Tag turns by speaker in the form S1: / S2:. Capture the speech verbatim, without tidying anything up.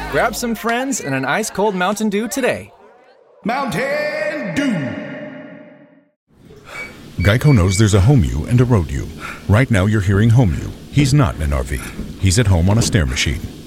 S1: Grab some friends and an ice-cold Mountain Dew today.
S2: Mountain Dew!
S3: Geico knows there's a home you and a road you. Right now you're hearing home you. He's not in an R V. He's at home on a stair machine.